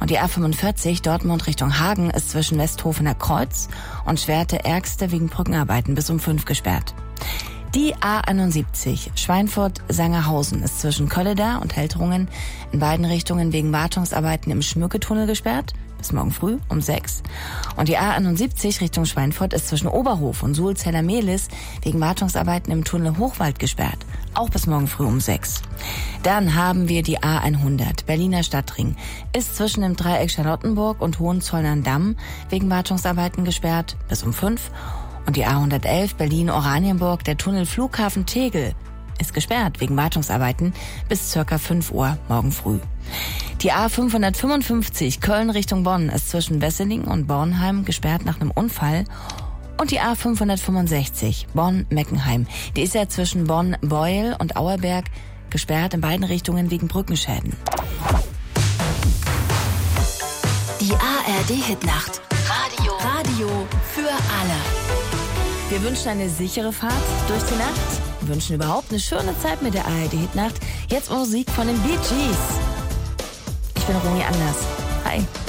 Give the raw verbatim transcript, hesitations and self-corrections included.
Und die A fünfundvierzig Dortmund Richtung Hagen ist zwischen Westhofener Kreuz und Schwerte-Ergste wegen Brückenarbeiten bis um fünf gesperrt. Die A einundsiebzig Schweinfurt-Sangerhausen ist zwischen Kölleda und Heltrungen in beiden Richtungen wegen Wartungsarbeiten im Schmücketunnel gesperrt, bis morgen früh um sechs. Und die A einundsiebzig Richtung Schweinfurt ist zwischen Oberhof und Sulzeller-Mehlis wegen Wartungsarbeiten im Tunnel Hochwald gesperrt, auch bis morgen früh um sechs. Dann haben wir die A hundert Berliner Stadtring, ist zwischen dem Dreieck Charlottenburg und Hohenzollern-Damm wegen Wartungsarbeiten gesperrt, bis um fünf. Und die A hundertelf Berlin-Oranienburg, der Tunnel Flughafen Tegel, ist gesperrt wegen Wartungsarbeiten bis circa fünf Uhr morgen früh. Die A fünfhundertfünfundfünfzig Köln Richtung Bonn ist zwischen Wesseling und Bornheim gesperrt nach einem Unfall. Und die A fünfhundertfünfundsechzig Bonn-Meckenheim, die ist ja zwischen Bonn-Beuel und Auerberg gesperrt in beiden Richtungen wegen Brückenschäden. Die A R D-Hitnacht. Radio. Radio für alle. Wir wünschen eine sichere Fahrt durch die Nacht. Wir wünschen überhaupt eine schöne Zeit mit der A R D-Hitnacht. Jetzt Musik von den Bee Gees. Ich bin Romy Anders. Hi.